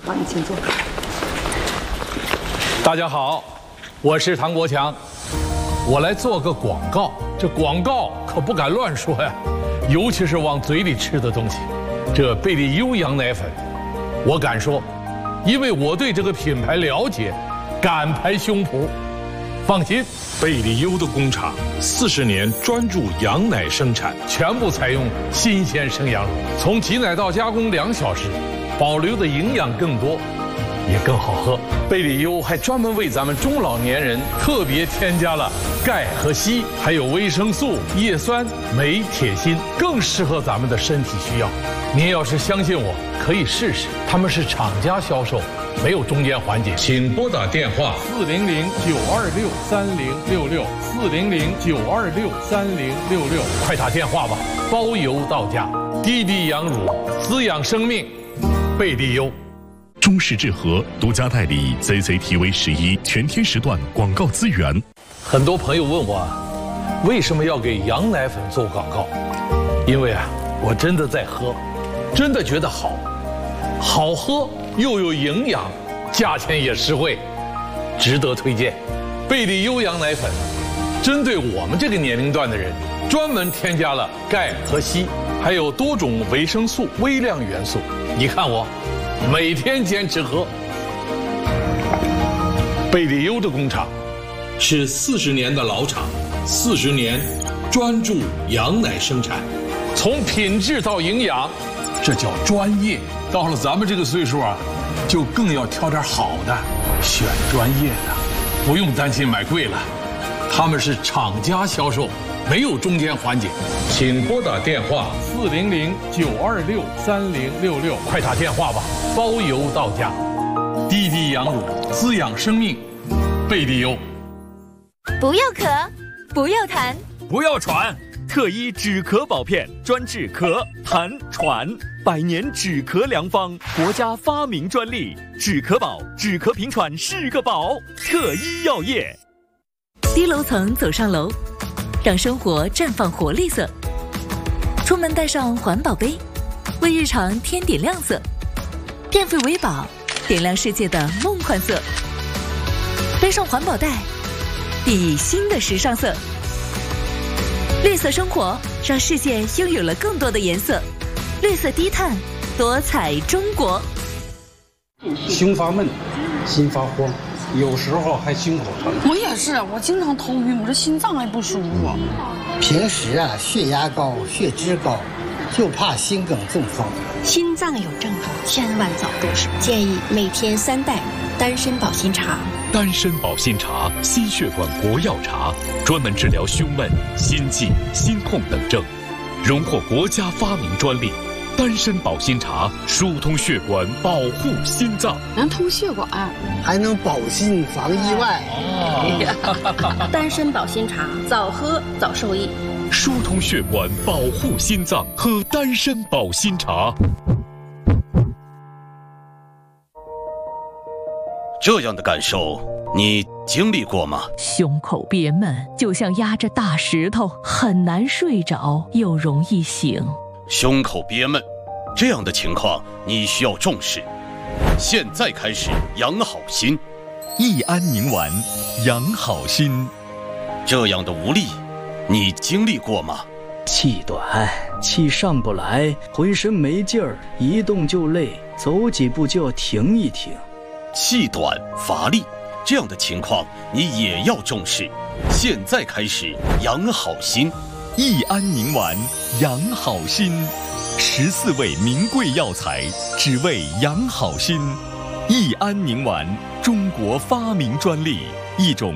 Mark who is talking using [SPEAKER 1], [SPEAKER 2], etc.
[SPEAKER 1] 好，你请坐。
[SPEAKER 2] 大家好，我是唐国强，我来做个广告。这广告可不敢乱说呀，尤其是往嘴里吃的东西。这贝利优羊奶粉，我敢说，因为我对这个品牌了解，敢拍胸脯。放心，贝利优的工厂40年专注羊奶生产，全部采用新鲜生羊乳，从挤奶到加工2小时，保留的营养更多，也更好喝。贝利优还专门为咱们中老年人特别添加了钙和硒，还有维生素、叶酸、镁、铁、锌，更适合咱们的身体需要。您要是相信我，可以试试。他们是厂家销售，没有中间环节。请拨打电话400-926-3066，400-926-3066，快打电话吧，包邮到家。滴滴羊乳，滋养生命，贝利优。
[SPEAKER 3] 中视智和独家代理 CCTV11全天时段广告资源。
[SPEAKER 2] 很多朋友问我，为什么要给羊奶粉做广告？因为我真的在喝，真的觉得好喝又有营养，价钱也实惠，值得推荐。贝利优羊奶粉针对我们这个年龄段的人，专门添加了钙和硒，还有多种维生素、微量元素。你看我每天坚持喝。贝利优的工厂是40年的老厂，40年专注羊奶生产，从品质到营养，这叫专业。到了咱们这个岁数就更要挑点好的，选专业的，不用担心买贵了。他们是厂家销售，没有中间环节。请拨打电话400-926-3066，快打电话吧，包邮到家。滴滴羊乳，滋养生命，贝利优。
[SPEAKER 4] 不要咳，不要痰，
[SPEAKER 5] 不要喘。特医止咳宝片，专治咳、痰、喘，100年止咳良方，国家发明专利。止咳宝，止咳平喘是个宝。特医药业。
[SPEAKER 6] 低楼层走上楼，让生活绽放活力色。出门带上环保杯，为日常添点亮色。电费为宝，点亮世界的梦幻色。背上环保袋，熠熠新的时尚色。绿色生活，让世界拥有了更多的颜色。绿色低碳，多彩中国。
[SPEAKER 7] 胸发闷，心发慌，有时候还心口疼。
[SPEAKER 1] 我也是，我经常头晕，我这心脏还不舒服。
[SPEAKER 8] 平时血压高、血脂高，就怕心梗中风。
[SPEAKER 9] 心脏有症状，千万早重视。建议每天3袋丹参保心茶。
[SPEAKER 3] 丹参保心茶，心血管国药茶，专门治疗胸闷、心悸、心痛等症，荣获国家发明专利。丹参保心茶疏通血管，保护心脏，
[SPEAKER 1] 能通血管，
[SPEAKER 8] 还能保心防意外。
[SPEAKER 9] 丹参保心茶，早喝早受益。
[SPEAKER 3] 疏通血管，保护心脏，喝丹参保心茶。
[SPEAKER 10] 这样的感受你经历过吗？
[SPEAKER 6] 胸口憋闷，就像压着大石头，很难睡着，又容易醒。
[SPEAKER 10] 胸口憋闷，这样的情况你需要重视。现在开始养好心，
[SPEAKER 5] 益安宁丸，养好心。
[SPEAKER 10] 这样的无力，你经历过吗？
[SPEAKER 11] 气短，气上不来，浑身没劲儿，一动就累，走几步就要停一停。
[SPEAKER 10] 气短乏力，这样的情况你也要重视。现在开始养好心，
[SPEAKER 5] 益安宁丸，养好心。14味名贵药材，只为养好心。益安宁丸，中国发明专利，一种